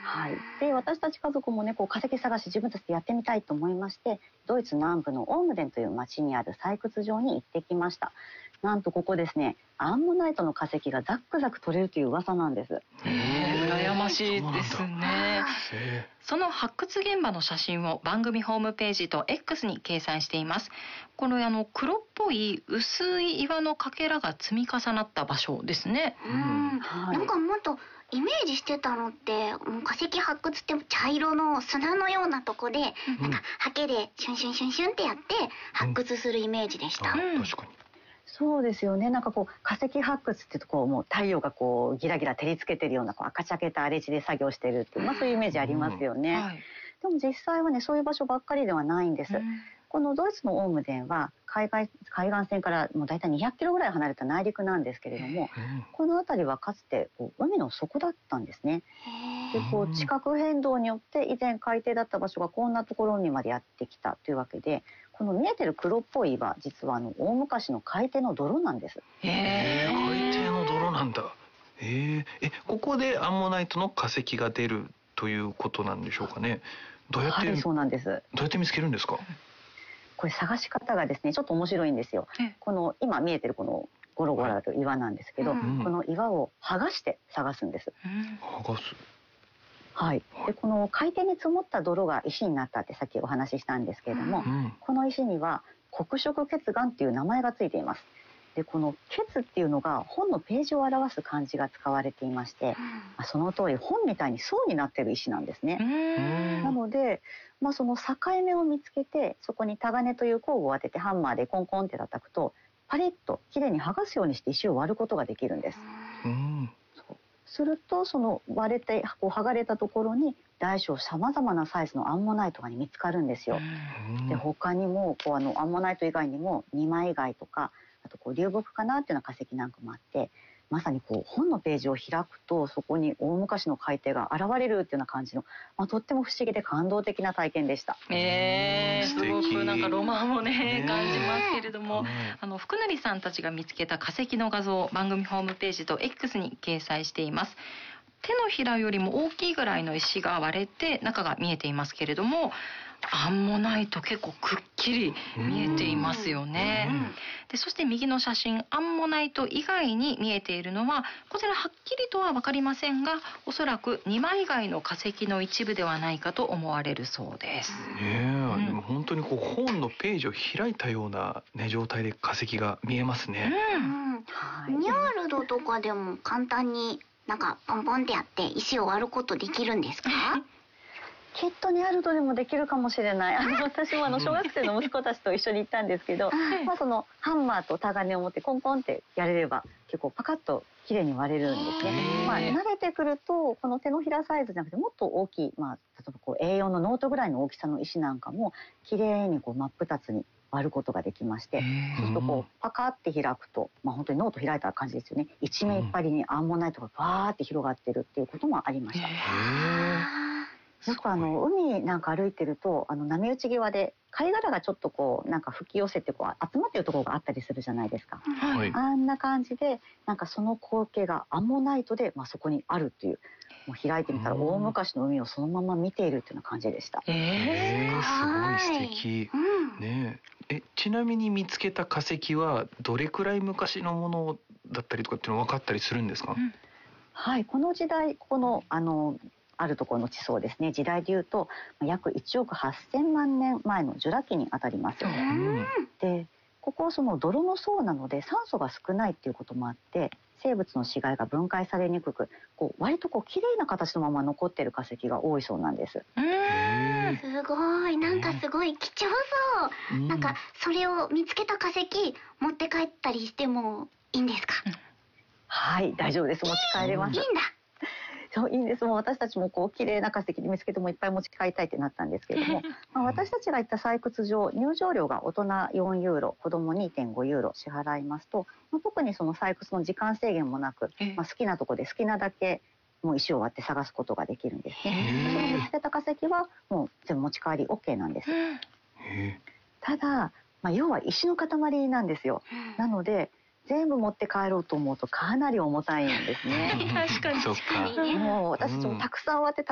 はい、で私たち家族もねこう化石探し自分たちでやってみたいと思いまして、ドイツ南部のオームデンという町にある採掘場に行ってきました。なんとここですね、アンモナイトの化石がザックザク取れるという噂なんです。 羨ましいですね。その発掘現場の写真を番組ホームページと X に掲載しています。この黒っぽい薄い岩のかけらが積み重なった場所ですね。 なんかもっとイメージしてたのって化石発掘って茶色の砂のようなとこで、なんかハケでシュンシュンシュンシュンってやって発掘するイメージでした。 確かにそうですよね。なんかこう化石発掘っていうとこうもう太陽がこうギラギラ照りつけてるようなこう赤茶けた荒れ地で作業してるっていう、そういうイメージありますよね。でも実際はねそういう場所ばっかりではないんです。このドイツのオームデンは海岸線からもうだいたい200キロぐらい離れた内陸なんですけれども、この辺りはかつてこう海の底だったんですね。でこう地殻変動によって以前海底だった場所がこんなところにまでやってきたというわけで、この見えてる黒っぽい岩、実は大昔の海底の泥なんです。 海底の泥なんだ。ここでアンモナイトの化石が出るということなんでしょうかね。どうやって、 そうなんです。 どうやって見つけるんですか。 これ探し方がですねちょっと面白いんですよ。この今見えてるこのゴロゴロある岩なんですけど、この岩を剥がして探すんです。 剥がす。 はい、でこの海底に積もった泥が石になったってさっきお話ししたんですけれども、この石には黒色血岩っていう名前がついています。でこの血っていうのが本のページを表す漢字が使われていまして、その通り本みたいに層になっている石なんですね。なので、その境目を見つけてそこにタガネという工具を当ててハンマーでコンコンって叩くとパリッときれいに剥がすようにして石を割ることができるんです。するとその割れてこう剥がれたところに大小さまざまなサイズのアンモナイトが見つかるんですよ。で他にもこうアンモナイト以外にも二枚貝とかあとこう流木かなっていうような化石なんかもあって、まさにこう本のページを開くとそこに大昔の海底が現れるっていうような感じの、とっても不思議で感動的な体験でした。 すごくなんかロマンをね感じますけれども、福成さんたちが見つけた化石の画像を番組ホームページと X に掲載しています。手のひらよりも大きいぐらいの石が割れて中が見えていますけれども、アンモナイト結構くっきり見えていますよね。でそして右の写真、アンモナイト以外に見えているのはこちらはっきりとは分かりませんが、おそらく二枚貝の化石の一部ではないかと思われるそうです。 でも本当にこう本のページを開いたような、状態で化石が見えますね。 ニャールドとかでも簡単になんかポンポンってやって石を割ることできるんですか？ きっとニャールドでもできるかもしれない。私も小学生の息子たちと一緒に行ったんですけど、そのハンマーとタガネを持ってコンコンってやれれば結構パカッと綺麗に割れるんですね。慣れてくるとこの手のひらサイズじゃなくてもっと大きい、例えばこう A4 のノートぐらいの大きさの石なんかも綺麗にこう真っ二つに割ることができまして、そうするとこうパカって開くと、本当にノート開いた感じですよね。一面いっぱいにアンモナイトがバーって広がってるっていうこともありました。よく海なんか歩いてると波打ち際で貝殻がちょっとこうなんか吹き寄せてこう集まってるところがあったりするじゃないですか。あんな感じでなんかその光景がアンモナイトで、そこにあるっていう、もう開いてみたら大昔の海をそのまま見ているっていうような感じでした。 すごい素敵。ちなみに見つけた化石はどれくらい昔のものだったりとかっていうの分かったりするんですか？ はい、この時代このあるところの地層ですね、時代でいうと約1億8000万年前のジュラ紀にあたります。でここはその泥の層なので酸素が少ないっていうこともあって生物の死骸が分解されにくく、割と綺麗な形のまま残っている化石が多いそうなんです。 すごい、なんかすごい貴重そう。なんかそれを見つけた化石持って帰ったりしてもいいんですか？ はい、大丈夫です。持ち帰れます。 いいんだ。 そういいんです。もう私たちも綺麗な化石見つけてもいっぱい持ち帰りたいってなったんですけれども、私たちが行った採掘場、入場料が大人4ユーロ、子供 2.5 ユーロ支払いますと、特にその採掘の時間制限もなく、好きなとこで好きなだけもう石を割って探すことができるんですね。その見つけた化石はもう全部持ち帰り OK なんです。ただ、要は石の塊なんですよ。なので全部持って帰ろうと思うとかなり重たいんですね。 確かに。 もう私たちもたくさん割って